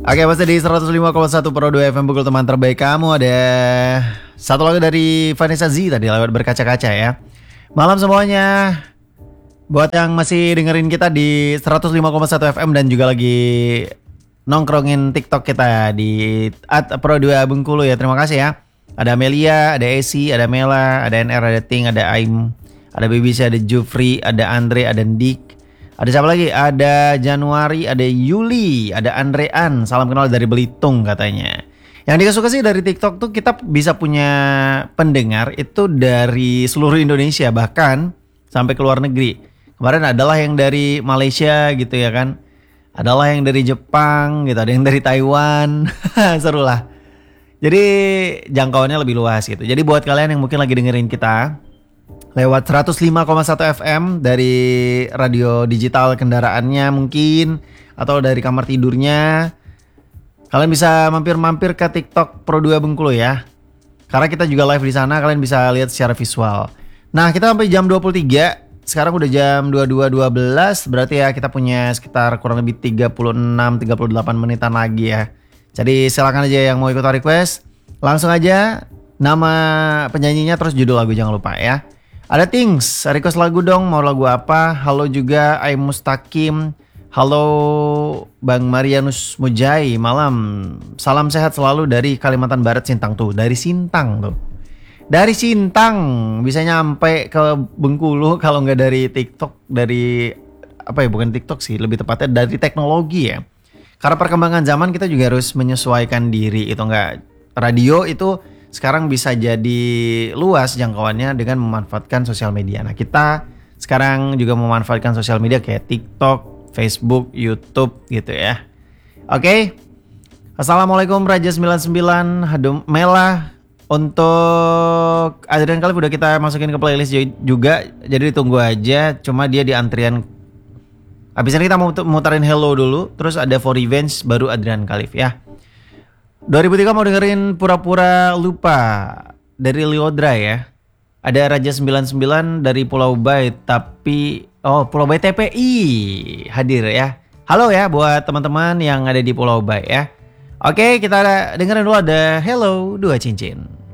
Oke, masih di 105,1 Pro 2 FM Bogor, teman terbaik kamu. Ada satu lagu dari Vanessa Z tadi lewat berkaca-kaca ya. Malam semuanya. Buat yang masih dengerin kita di 105,1 FM dan juga lagi nongkrongin TikTok kita di @pro2 Bengkulu ya. Terima kasih ya. Ada Amelia, ada Esi, ada Mela, ada NR, ada Ting, ada Aim, ada BBC, ada Jufri, ada Andre, ada Dik. Ada siapa lagi? Ada Januari, ada Yuli, ada Andrean. Salam kenal dari Belitung katanya. Yang dikasuka sih dari TikTok tuh kita bisa punya pendengar itu dari seluruh Indonesia, bahkan sampai ke luar negeri. Kemarin adalah yang dari Malaysia gitu ya kan. Adalah yang dari Jepang gitu, ada yang dari Taiwan. Seru lah. Jadi jangkauannya lebih luas gitu. Jadi buat kalian yang mungkin lagi dengerin kita lewat 105,1 FM dari radio digital kendaraannya mungkin, atau dari kamar tidurnya, kalian bisa mampir-mampir ke TikTok Pro 2 Bengkulu ya. Karena kita juga live di sana, kalian bisa lihat secara visual. Nah, kita sampai jam 23. Sekarang udah jam 22.12, berarti ya kita punya sekitar kurang lebih 36-38 menitan lagi ya. Jadi silakan aja yang mau ikut request, langsung aja nama penyanyinya terus judul lagu, jangan lupa ya. Ada Things, request lagu dong, mau lagu apa? Halo juga Aim Mustaqim. Halo Bang Marianus Mujai, malam. Salam sehat selalu dari Kalimantan Barat, Sintang tuh. Dari Sintang tuh. Dari Sintang bisa nyampe ke Bengkulu kalau nggak dari TikTok, dari apa ya, bukan TikTok sih, lebih tepatnya dari teknologi ya. Karena perkembangan zaman kita juga harus menyesuaikan diri, itu enggak. Radio itu sekarang bisa jadi luas jangkauannya dengan memanfaatkan sosial media. Nah, kita sekarang juga memanfaatkan sosial media kayak TikTok, Facebook, YouTube gitu ya. Oke. Assalamualaikum Raja 99, Hadum Mela. Untuk Adrian Khalif udah kita masukin ke playlist juga. Jadi ditunggu aja, cuma dia di antrian. Habis ini kita mau muterin Hello dulu, terus ada For Revenge baru Adrian Khalif ya. 2003 mau dengerin Pura-Pura Lupa dari Liodra ya. Ada Raja 99 dari Pulau Bay, tapi Pulau Bay TPI hadir ya. Halo ya buat teman-teman yang ada di Pulau Bay ya. Oke, kita dengerin dulu ada Hello 2 Cincin.